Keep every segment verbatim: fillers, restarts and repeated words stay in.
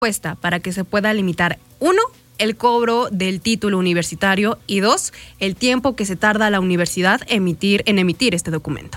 propuesta para que se pueda limitar, uno, el cobro del título universitario y dos, el tiempo que se tarda la universidad emitir, en emitir este documento.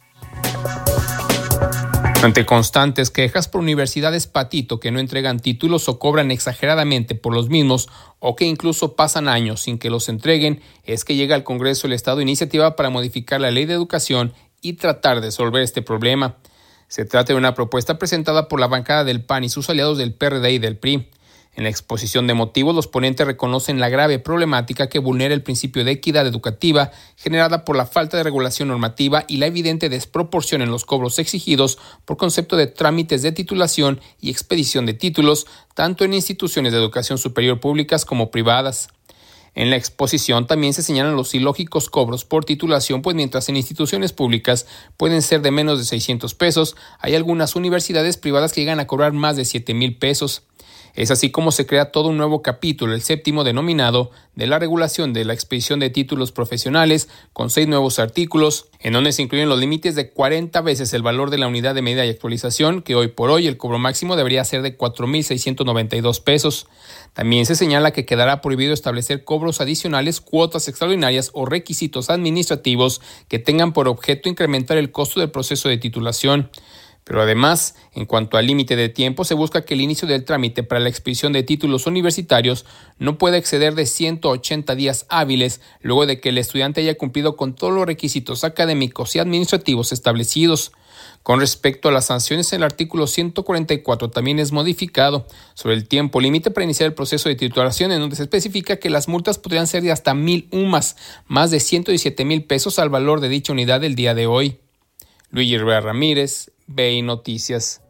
Ante constantes quejas por universidades patito que no entregan títulos o cobran exageradamente por los mismos o que incluso pasan años sin que los entreguen, es que llega al Congreso del Estado iniciativa para modificar la Ley de Educación y tratar de resolver este problema. Se trata de una propuesta presentada por la bancada del P A N y sus aliados del P R D y del P R I. En la exposición de motivos, los ponentes reconocen la grave problemática que vulnera el principio de equidad educativa generada por la falta de regulación normativa y la evidente desproporción en los cobros exigidos por concepto de trámites de titulación y expedición de títulos, tanto en instituciones de educación superior públicas como privadas. En la exposición también se señalan los ilógicos cobros por titulación, pues mientras en instituciones públicas pueden ser de menos de seiscientos pesos, hay algunas universidades privadas que llegan a cobrar más de siete mil pesos. Es así como se crea todo un nuevo capítulo, el séptimo denominado de la regulación de la expedición de títulos profesionales, con seis nuevos artículos, en donde se incluyen los límites de cuarenta veces el valor de la unidad de medida y actualización, que hoy por hoy el cobro máximo debería ser de cuatro mil seiscientos noventa y dos pesos. También se señala que quedará prohibido establecer cobros adicionales, cuotas extraordinarias o requisitos administrativos que tengan por objeto incrementar el costo del proceso de titulación. Pero además, en cuanto al límite de tiempo, se busca que el inicio del trámite para la expedición de títulos universitarios no pueda exceder de ciento ochenta días hábiles luego de que el estudiante haya cumplido con todos los requisitos académicos y administrativos establecidos. Con respecto a las sanciones, el artículo ciento cuarenta y cuatro también es modificado sobre el tiempo límite para iniciar el proceso de titulación, en donde se especifica que las multas podrían ser de hasta mil UMAS, más de ciento diecisiete mil pesos al valor de dicha unidad del día de hoy. Luigi Rivera Ramírez, B I Noticias.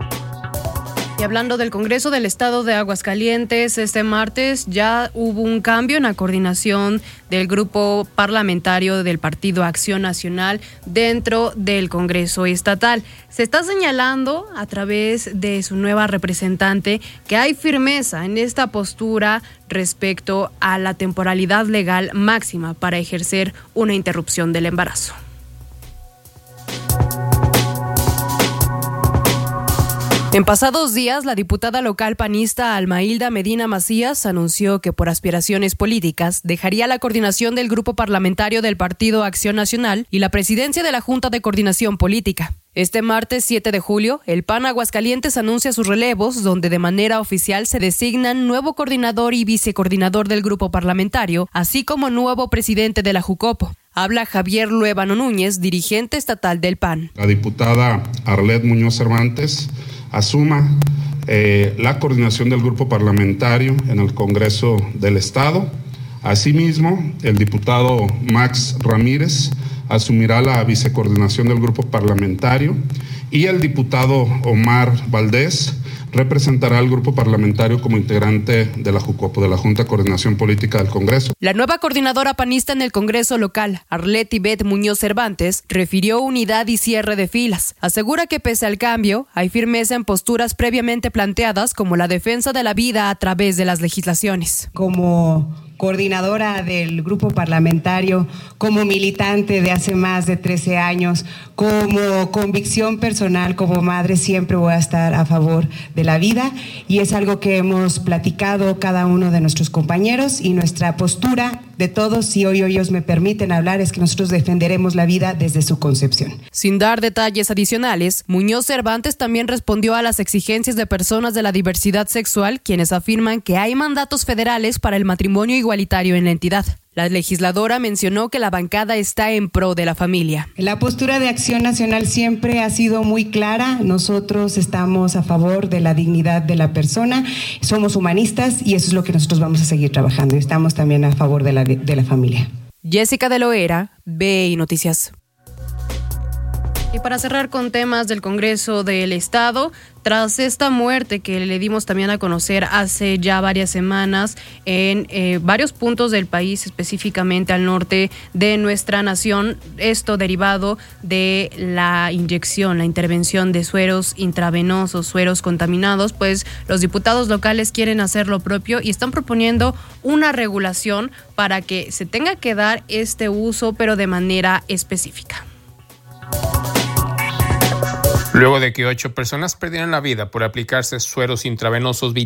Y hablando del Congreso del Estado de Aguascalientes, este martes ya hubo un cambio en la coordinación del grupo parlamentario del Partido Acción Nacional dentro del Congreso Estatal. Se está señalando a través de su nueva representante que hay firmeza en esta postura respecto a la temporalidad legal máxima para ejercer una interrupción del embarazo. En pasados días, la diputada local panista Almailda Medina Macías anunció que por aspiraciones políticas dejaría la coordinación del grupo parlamentario del Partido Acción Nacional y la presidencia de la Junta de Coordinación Política. Este martes siete de julio, el P A N Aguascalientes anuncia sus relevos, donde de manera oficial se designan nuevo coordinador y vicecoordinador del grupo parlamentario, así como nuevo presidente de la Jucopo. Habla Javier Luébano Núñez, dirigente estatal del P A N. La diputada Arlet Muñoz Cervantes asuma eh, la coordinación del grupo parlamentario en el Congreso del Estado. Asimismo, el diputado Max Ramírez asumirá la vicecoordinación del grupo parlamentario y el diputado Omar Valdés representará al grupo parlamentario como integrante de la Jucopo, de la Junta de Coordinación Política del Congreso. La nueva coordinadora panista en el Congreso local, Arlet Ivette Muñoz Cervantes, refirió unidad y cierre de filas. Asegura que pese al cambio, hay firmeza en posturas previamente planteadas como la defensa de la vida a través de las legislaciones. Como coordinadora del grupo parlamentario, como militante de hace más de trece años, como convicción personal, como madre, siempre voy a estar a favor de la vida y es algo que hemos platicado cada uno de nuestros compañeros y nuestra postura de todos, si hoy ellos me permiten hablar, es que nosotros defenderemos la vida desde su concepción. Sin dar detalles adicionales, Muñoz Cervantes también respondió a las exigencias de personas de la diversidad sexual, quienes afirman que hay mandatos federales para el matrimonio igualitario en la entidad. La legisladora mencionó que la bancada está en pro de la familia. La postura de Acción Nacional siempre ha sido muy clara. Nosotros estamos a favor de la dignidad de la persona, somos humanistas y eso es lo que nosotros vamos a seguir trabajando. Estamos también a favor de la, de la familia. Jessica de Loera, B I Noticias. Y para cerrar con temas del Congreso del Estado, tras esta muerte que le dimos también a conocer hace ya varias semanas en eh, varios puntos del país, específicamente al norte de nuestra nación, esto derivado de la inyección, la intervención de sueros intravenosos, sueros contaminados, pues los diputados locales quieren hacer lo propio y están proponiendo una regulación para que se tenga que dar este uso, pero de manera específica. Luego de que ocho personas perdieran la vida por aplicarse sueros intravenosos